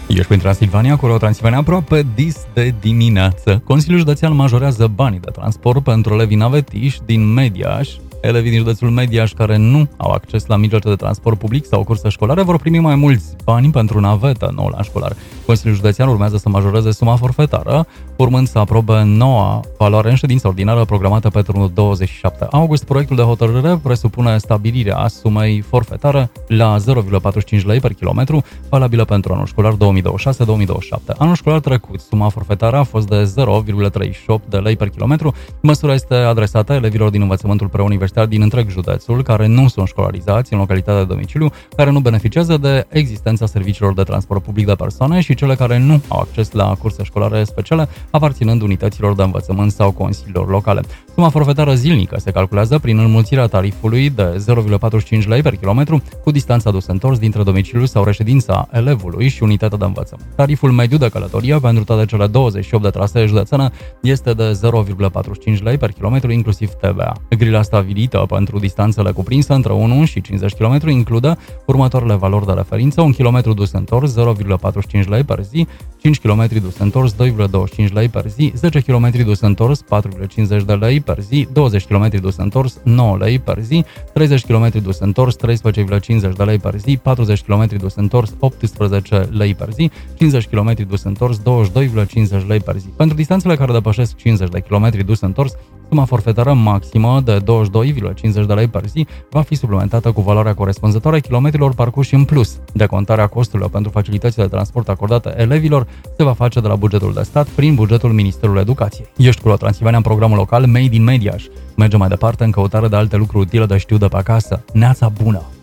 Ești prin Transilvania, cu Transilvania aproape dis de dimineață. Consiliul Județean majorează banii de transport pentru elevii navetiși din Mediaș. Elevii din județul Mediaș care nu au acces la mijloace de transport public sau curse școlare vor primi mai mulți bani pentru navetă nou la școlar. Consiliul Județean urmează să majoreze suma forfetară, urmând să aprobe noua valoare în ședința ordinară programată pentru 27 august. Proiectul de hotărâre presupune stabilirea sumei forfetare la 0,45 lei per kilometru, valabilă pentru anul școlar 2026-2027. Anul școlar trecut, suma forfetară a fost de 0,38 de lei per kilometru. Măsura este adresată elevilor din învățământul preuniversitar din întreg județul, care nu sunt școlarizați în localitatea de domiciliu, care nu beneficiază de existența serviciilor de transport public de persoane și cele care nu au acces la curse școlare speciale, aparținând unităților de învățământ sau consiliilor locale. Suma forfetară zilnică se calculează prin înmulțirea tarifului de 0,45 lei per kilometru cu distanța dus-întors dintre domiciliu sau reședința elevului și unitatea de învățământ. Tariful mediu de călătorie pentru toate cele 28 de trasee județene este de 0,45 lei per kilometru, inclusiv TVA. Grila stabilită pentru distanțele cuprinse între 1 și 50 km include următoarele valori de referință: 1 km dus-întors 0,45 lei per zi, 5 km dus-întors 2,25 lei per zi, 10 km dus-întors 4,50 de lei per zi, 20 km dus-întors 9 lei per zi, 30 km dus-întors 13,50 de lei per zi, 40 km dus-întors 18 lei per zi, 50 km dus-întors 22,50 lei per zi. Pentru distanțele care depășesc 50 de km dus-întors, suma forfetară maximă de 22,50 de lei per zi va fi suplimentată cu valoarea corespunzătoare kilometrilor parcurși în plus. Decontarea costurilor pentru facilitățile de transport acordate elevilor se va face de la bugetul de stat prin bugetul Ministerului Educației. Ești cu Transilvania în programul local Made in Mediaș. Mergem mai departe în căutare de alte lucruri utile de știut de pe acasă. Neața bună!